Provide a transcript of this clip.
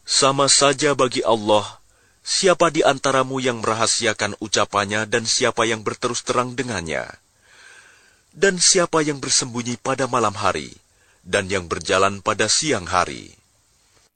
Sama saja bagi Allah, siapa di antaramu yang merahasiakan ucapannya dan siapa yang berterus terang dengannya, dan siapa yang bersembunyi pada malam hari, dan yang berjalan pada siang hari.